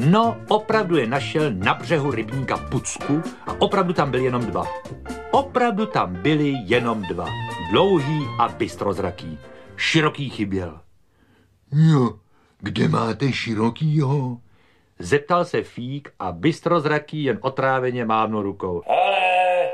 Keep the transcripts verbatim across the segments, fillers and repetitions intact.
No, opravdu je našel na břehu rybníka Pucku a opravdu tam byli jenom dva. Opravdu tam byli jenom dva. Dlouhý a bystrozraký. Široký chyběl. Jo, kde máte Širokýho? Zeptal se Fík a bystrozraký jen otráveně mávnul rukou. Ale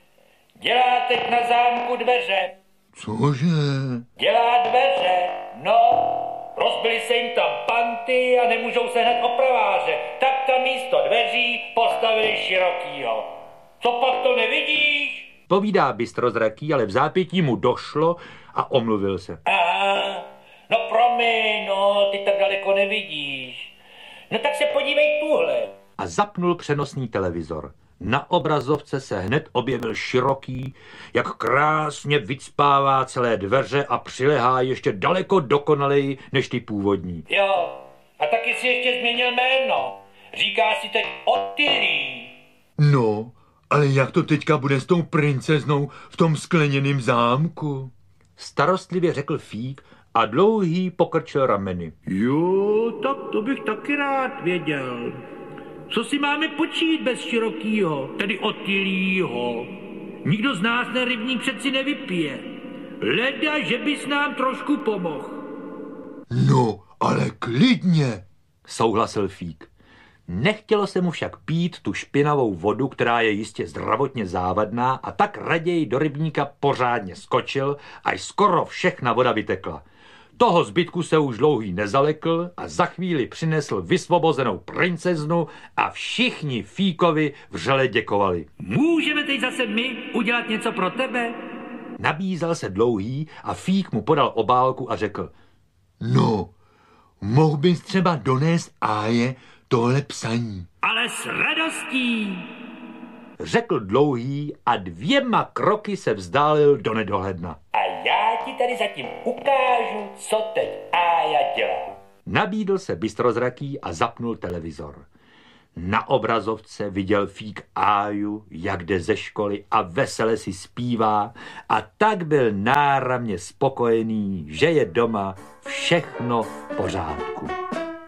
dělá teď na zámku dveře. Cože? Dělá dveře, no. Rozbili se jim tam panty a nemůžou se hned opraváře. Tak tam místo dveří postavili Širokýho. Co pak to nevidíš? Povídá bystrozraký, ale v zápětí mu došlo a omluvil se. Aha, no promiň, no, ty tak daleko nevidíš. No tak se podívej tuhle. A zapnul přenosný televizor. Na obrazovce se hned objevil Široký, jak krásně vycpává celé dveře a přilehá ještě daleko dokonaleji než ty původní. Jo, a taky si ještě změnil jméno. Říká si teď Ottilí. No, ale jak to teďka bude s tou princeznou v tom skleněném zámku? Starostlivě řekl Fík a Dlouhý pokrčil rameny. Jo, tak to bych taky rád věděl. Co si máme počít bez Širokýho, tedy Ottilího? Nikdo z nás ten rybník přeci nevypije. Leda, že bys nám trošku pomohl. No, ale klidně, souhlasil Fík. Nechtělo se mu však pít tu špinavou vodu, která je jistě zdravotně závadná, a tak raději do rybníka pořádně skočil, až skoro všechna voda vytekla. Toho zbytku se už Dlouhý nezalekl a za chvíli přinesl vysvobozenou princeznu a všichni Fíkovi vřele děkovali. Můžeme teď zase my udělat něco pro tebe? Nabízel se Dlouhý a Fík mu podal obálku a řekl. No, mohl bys třeba donést Áje tohle psaní. Ale s radostí, řekl Dlouhý a dvěma kroky se vzdálil do nedohledna. A já ti tady zatím ukážu, co teď Ája dělá. Nabídl se bystrozraký a zapnul televizor. Na obrazovce viděl Fík Áju, jak jde ze školy a vesele si zpívá, a tak byl náramně spokojený, že je doma všechno v pořádku.